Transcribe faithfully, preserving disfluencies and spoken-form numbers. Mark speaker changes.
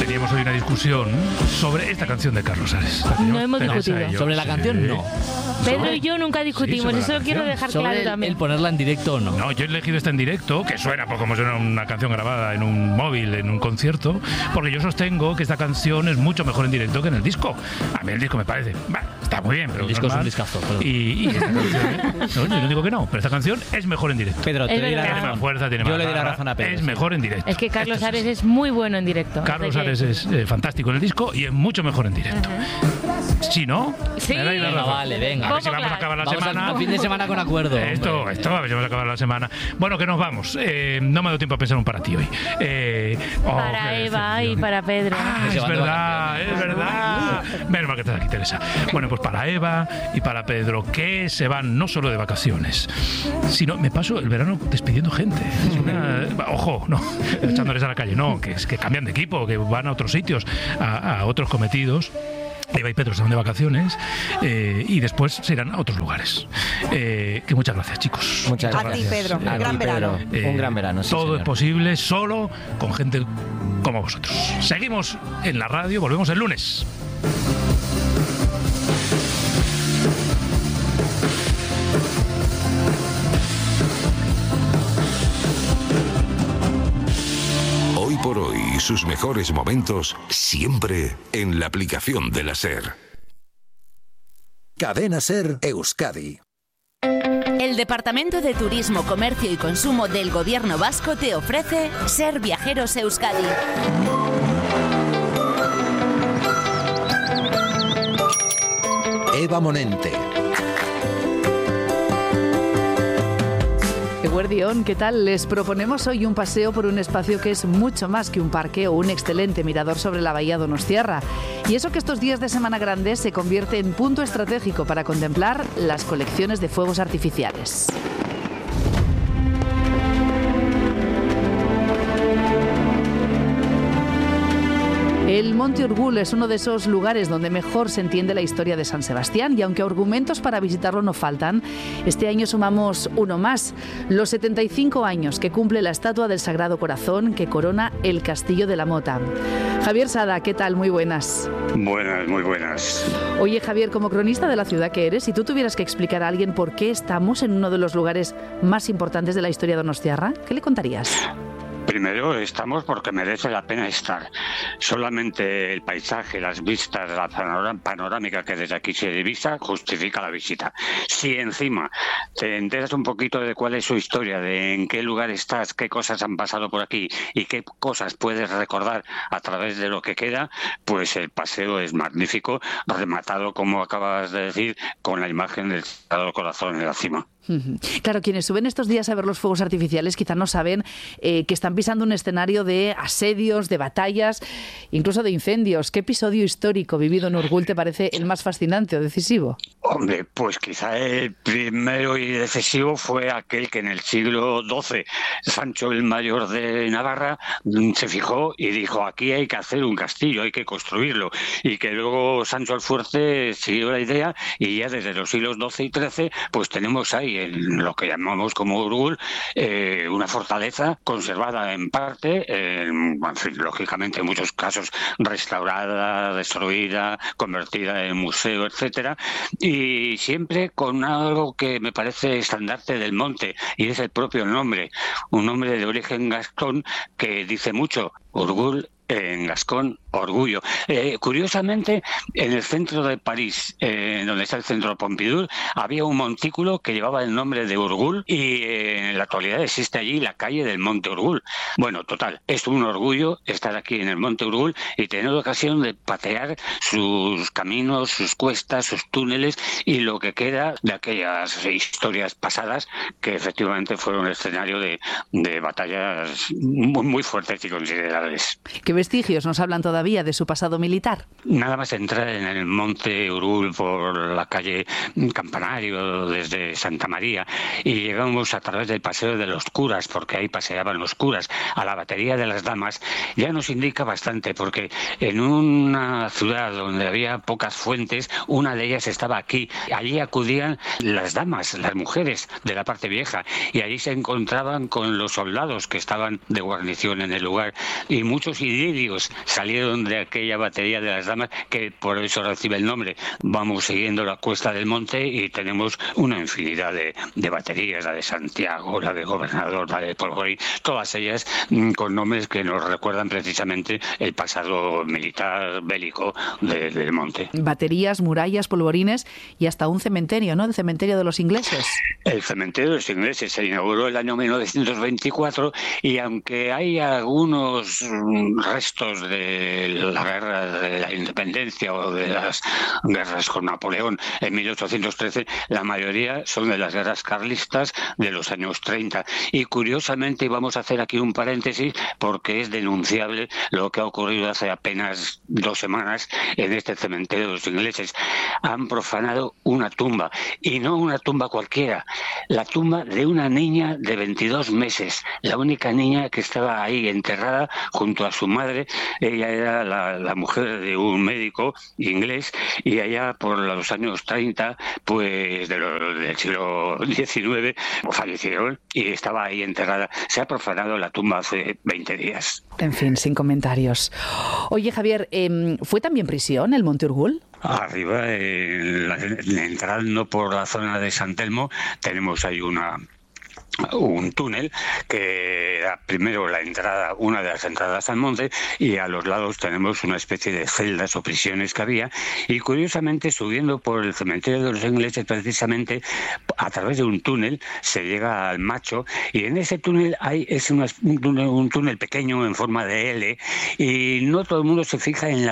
Speaker 1: teníamos hoy una discusión sobre esta canción de Carlos Ares.
Speaker 2: No hemos discutido.
Speaker 3: Yo, sobre la canción, sí. no.
Speaker 2: Pedro y yo nunca discutimos, sí, eso lo quiero dejar
Speaker 3: sobre
Speaker 2: claro
Speaker 3: el,
Speaker 2: también.
Speaker 3: el ponerla en directo o no.
Speaker 1: No, yo he elegido esta en directo, que suena pues, como suena una canción grabada en un móvil, en un concierto, porque yo sostengo que esta canción es mucho mejor en directo que en el disco. A mí el disco me parece, bah, está muy bien, pero
Speaker 3: el disco normal. Es un discazo. Perdón.
Speaker 1: Y, y esta canción, no, yo no digo que no, pero esta canción es mejor en directo.
Speaker 3: Pedro, te doy la razón.
Speaker 1: Tiene más fuerza, tiene más
Speaker 3: Yo le doy la razón a Pedro.
Speaker 1: Es
Speaker 3: sí.
Speaker 1: mejor en directo.
Speaker 2: Es que Carlos
Speaker 1: Esto
Speaker 2: Ares
Speaker 1: es,
Speaker 2: es muy bueno en directo.
Speaker 1: Carlos
Speaker 2: que...
Speaker 1: Ares es eh, fantástico en el disco y es mucho mejor en directo. Uh-huh. Si no,
Speaker 2: sí.
Speaker 1: me dais la razón.
Speaker 3: Vale, venga.
Speaker 1: A ver si vamos a acabar la
Speaker 3: vamos
Speaker 1: semana.
Speaker 3: A, a fin de semana con acuerdo.
Speaker 1: Esto,
Speaker 3: hombre.
Speaker 1: esto, a ver si vamos a acabar la semana. Bueno, que nos vamos. Eh, no me ha dado tiempo a pensar un para ti hoy. Eh, oh,
Speaker 2: para Eva decepción. Y para Pedro.
Speaker 1: Ah, es verdad, es verdad. Menos mal que estás aquí, Teresa. Bueno, pues para Eva y para Pedro, que se van no solo de vacaciones, sino me paso el verano despidiendo gente. Es una, ojo, no, echándoles a la calle, no, que es que cambian de equipo, que van a otros sitios, a, a otros cometidos. Eva y Pedro se van de vacaciones eh, y después se irán a otros lugares. Eh, que muchas gracias, chicos.
Speaker 4: Muchas
Speaker 5: a
Speaker 4: gracias.
Speaker 5: ti, Pedro.
Speaker 4: A
Speaker 5: gran
Speaker 4: ti,
Speaker 5: verano.
Speaker 4: Pedro.
Speaker 1: Eh,
Speaker 4: Un gran verano, sí,
Speaker 1: todo
Speaker 4: señor.
Speaker 1: es posible solo con gente como vosotros. Seguimos en la radio, volvemos el lunes.
Speaker 6: Hoy por hoy, sus mejores momentos siempre en la aplicación de la SER.
Speaker 7: Cadena SER Euskadi.
Speaker 8: El Departamento de Turismo, Comercio y Consumo del Gobierno Vasco te ofrece SER Viajeros Euskadi.
Speaker 7: Eva Monente.
Speaker 9: Eguerdión, ¿qué tal? Les proponemos hoy un paseo por un espacio que es mucho más que un parque o un excelente mirador sobre la bahía Donostiarra. Y eso que estos días de Semana Grande se convierte en punto estratégico para contemplar las colecciones de fuegos artificiales. El Monte Urgul es uno de esos lugares donde mejor se entiende la historia de San Sebastián y aunque argumentos para visitarlo no faltan, este año sumamos uno más, los setenta y cinco años que cumple la estatua del Sagrado Corazón que corona el Castillo de la Mota. Javier Sada, ¿qué tal? Muy buenas.
Speaker 10: Buenas, muy buenas.
Speaker 9: Oye, Javier, como cronista de la ciudad que eres, si tú tuvieras que explicar a alguien por qué estamos en uno de los lugares más importantes de la historia donostiarra, ¿qué le contarías?
Speaker 10: Primero, estamos porque merece la pena estar. Solamente el paisaje, las vistas, la panorámica que desde aquí se divisa justifica la visita. Si encima te enteras un poquito de cuál es su historia, de en qué lugar estás, qué cosas han pasado por aquí y qué cosas puedes recordar a través de lo que queda, pues el paseo es magnífico, rematado, como acabas de decir, con la imagen del Sagrado Corazón en la cima.
Speaker 9: Claro, quienes suben estos días a ver los fuegos artificiales quizás no saben eh, que están pisando un escenario de asedios, de batallas, incluso de incendios. ¿Qué episodio histórico vivido en Urgul te parece el más fascinante o decisivo?
Speaker 10: Hombre, pues quizá el primero y decisivo fue aquel que en el siglo doce Sancho el Mayor de Navarra se fijó y dijo: aquí hay que hacer un castillo, hay que construirlo, y que luego Sancho el Fuerte siguió la idea y ya desde los siglos doce y trece pues tenemos ahí en lo que llamamos como Urgul eh, una fortaleza conservada en parte, eh, en fin, lógicamente en muchos casos restaurada, destruida, convertida en museo, etcétera, y siempre con algo que me parece estandarte del monte, y es el propio nombre, un nombre de origen gascón que dice mucho: Urgul, en gascón, orgullo. Eh, curiosamente, en el centro de París, eh, donde está el centro Pompidou, había un montículo que llevaba el nombre de Urgul y eh, en la actualidad existe allí la calle del Monte Urgul. Bueno, total, es un orgullo estar aquí en el Monte Urgul y tener ocasión de patear sus caminos, sus cuestas, sus túneles y lo que queda de aquellas historias pasadas que efectivamente fueron escenario de, de batallas muy, muy fuertes y considerables.
Speaker 9: ¿Qué vestigios nos hablan todavía de su pasado militar?
Speaker 10: Nada más entrar en el Monte Urgul por la calle Campanario desde Santa María y llegamos a través del Paseo de los Curas, porque ahí paseaban los curas, a la Batería de las Damas, ya nos indica bastante, porque en una ciudad donde había pocas fuentes, una de ellas estaba aquí. Allí acudían las damas, las mujeres de la parte vieja, y allí se encontraban con los soldados que estaban de guarnición en el lugar, y muchos idilios salieron construcción de aquella batería de las damas, que por eso recibe el nombre. Vamos siguiendo la cuesta del monte y tenemos una infinidad de, de baterías, la de Santiago, la de Gobernador, la de Polvorín, todas ellas mm, con nombres que nos recuerdan precisamente el pasado militar bélico de, del monte.
Speaker 9: Baterías, murallas, polvorines y hasta un cementerio, ¿no? El cementerio de los ingleses.
Speaker 10: El cementerio de los ingleses se inauguró el año mil novecientos veinticuatro y aunque hay algunos restos de la guerra de la independencia o de las guerras con Napoleón en mil ochocientos trece, la mayoría son de las guerras carlistas de los años treinta. Y curiosamente, vamos a hacer aquí un paréntesis porque es denunciable lo que ha ocurrido hace apenas dos semanas en este cementerio de los ingleses. Han profanado una tumba, y no una tumba cualquiera, la tumba de una niña de veintidós meses, la única niña que estaba ahí enterrada junto a su madre. Ella era la, la mujer de un médico inglés y allá por los años treinta, pues de lo, del siglo diecinueve, fallecieron y estaba ahí enterrada. Se ha profanado la tumba hace veinte días.
Speaker 9: En fin, sin comentarios. Oye, Javier, eh, ¿fue también prisión el Monte Urgul?
Speaker 10: Arriba, en la, en la entrada, no por la zona de San Telmo, tenemos ahí una... un túnel que da primero la entrada, una de las entradas al monte, y a los lados tenemos una especie de celdas o prisiones que había, y curiosamente subiendo por el cementerio de los ingleses, precisamente a través de un túnel se llega al Macho, y en ese túnel hay es una, un, túnel, un túnel pequeño en forma de L, y no todo el mundo se fija en la